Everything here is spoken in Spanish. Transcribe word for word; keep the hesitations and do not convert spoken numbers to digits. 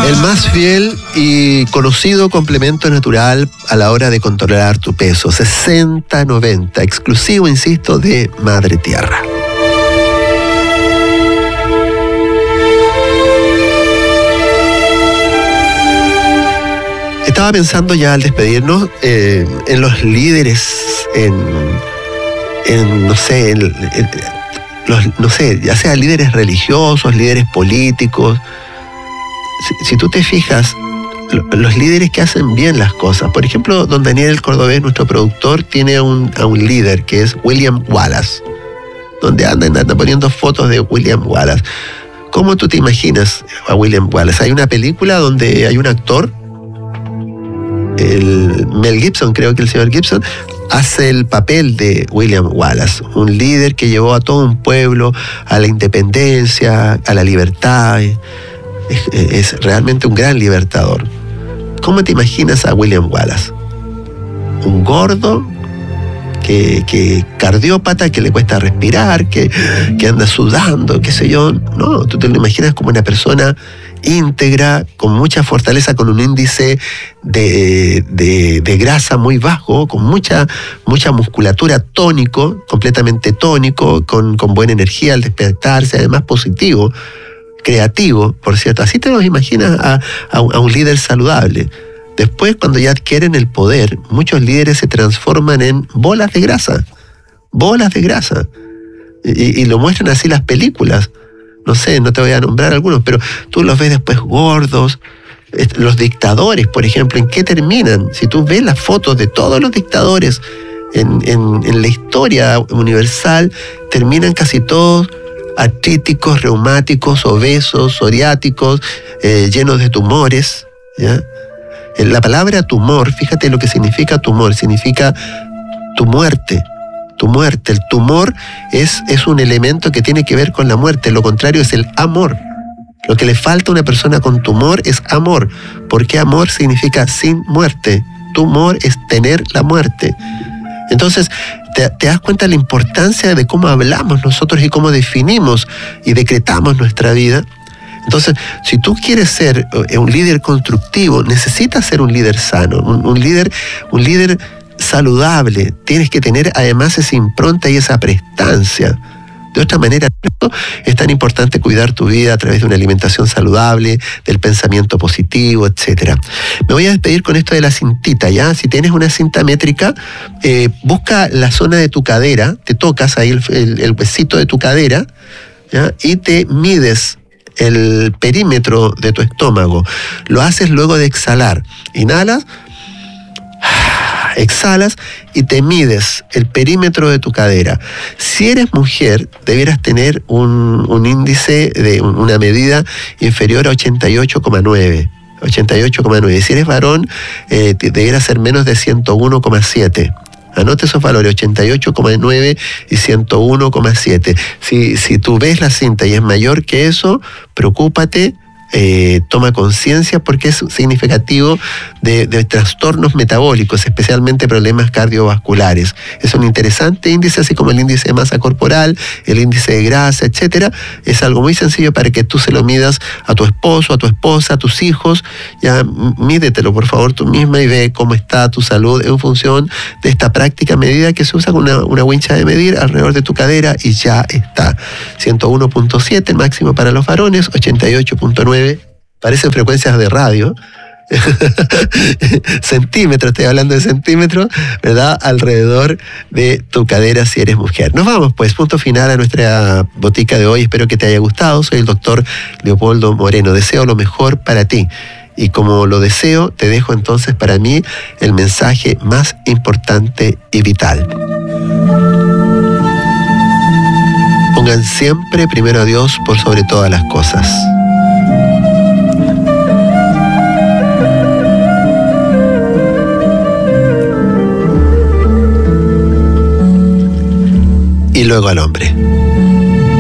El más fiel y conocido complemento natural a la hora de controlar tu peso. sesenta noventa, exclusivo, insisto, de Madre Tierra. Estaba pensando ya al despedirnos eh, en los líderes, en, en no sé, en, en, los, no sé, ya sea líderes religiosos, líderes políticos. Si, si tú te fijas, lo, los líderes que hacen bien las cosas. Por ejemplo, don Daniel Cordobés, nuestro productor, tiene a un, a un líder que es William Wallace, donde andan, andan poniendo fotos de William Wallace. ¿Cómo tú te imaginas a William Wallace? Hay una película donde hay un actor, el Mel Gibson, creo que el señor Gibson, hace el papel de William Wallace, un líder que llevó a todo un pueblo a la independencia, a la libertad. Es, es realmente un gran libertador. ¿Cómo te imaginas a William Wallace? Un gordo que, que cardiópata, que le cuesta respirar, que, que anda sudando, qué sé yo. No, tú te lo imaginas como una persona íntegra, con mucha fortaleza, con un índice de, de, de grasa muy bajo, con mucha, mucha musculatura, tónico, completamente tónico, con, con buena energía al despertarse, además positivo, creativo, por cierto. Así te los imaginas a, a, a un líder saludable. Después, cuando ya adquieren el poder, muchos líderes se transforman en bolas de grasa, bolas de grasa, y, y lo muestran así las películas. No sé, no te voy a nombrar algunos, pero tú los ves después gordos. Los dictadores, por ejemplo, ¿en qué terminan? Si tú ves las fotos de todos los dictadores en, en, en la historia universal, terminan casi todos artríticos, reumáticos, obesos, psoriáticos, eh, llenos de tumores, ¿ya? La palabra tumor, fíjate lo que significa tumor, significa tu muerte. Tu muerte. El tumor es, es un elemento que tiene que ver con la muerte. Lo contrario es el amor. Lo que le falta a una persona con tumor es amor. Porque amor significa sin muerte. Tumor es tener la muerte. Entonces, te, te das cuenta de la importancia de cómo hablamos nosotros y cómo definimos y decretamos nuestra vida. Entonces, si tú quieres ser un líder constructivo, necesitas ser un líder sano, un, un líder, un líder saludable. Tienes que tener además esa impronta y esa prestancia. De otra manera, es tan importante cuidar tu vida a través de una alimentación saludable, del pensamiento positivo, etcétera. Me voy a despedir con esto de la cintita, ¿ya? Si tienes una cinta métrica, eh, busca la zona de tu cadera, te tocas ahí el, el, el huesito de tu cadera, ¿ya? Y te mides el perímetro de tu estómago. Lo haces luego de exhalar. Inhalas, exhalas y te mides el perímetro de tu cadera. Si eres mujer, debieras tener un, un índice de una medida inferior a ochenta y ocho coma nueve. ochenta y ocho coma nueve. Si eres varón, eh, debiera ser menos de ciento uno coma siete. Anote esos valores, ochenta y ocho coma nueve y ciento uno coma siete. Si, si tú ves la cinta y es mayor que eso, preocúpate. Eh, toma conciencia porque es significativo de, de trastornos metabólicos, especialmente problemas cardiovasculares. Es un interesante índice, así como el índice de masa corporal, el índice de grasa, etcétera. Es algo muy sencillo para que tú se lo midas a tu esposo, a tu esposa, a tus hijos. Ya mídetelo por favor tú misma y ve cómo está tu salud en función de esta práctica medida que se usa con una, una wincha de medir alrededor de tu cadera y ya está. ciento uno punto siete máximo para los varones, ochenta y ocho punto nueve. Parecen frecuencias de radio. Centímetros, estoy hablando de centímetros, ¿verdad? Alrededor de tu cadera si eres mujer. Nos vamos, pues, punto final a nuestra botica de hoy. Espero que te haya gustado. Soy el doctor Leopoldo Moreno. Deseo lo mejor para ti. Y como lo deseo, te dejo entonces para mí el mensaje más importante y vital. Pongan siempre primero a Dios por sobre todas las cosas. Y luego al hombre.